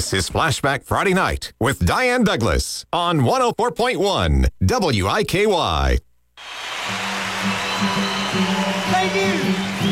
This is Flashback Friday Night with Diane Douglas on 104.1 WIKY. Thank you.